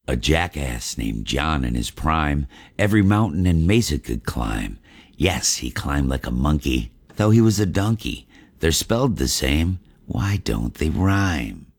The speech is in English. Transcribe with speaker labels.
Speaker 1: A jackass named John in his prime, every mountain and mesa could climb. Yes, he climbed like a monkey, though he was a donkey. They're spelled the same, why don't they rhyme?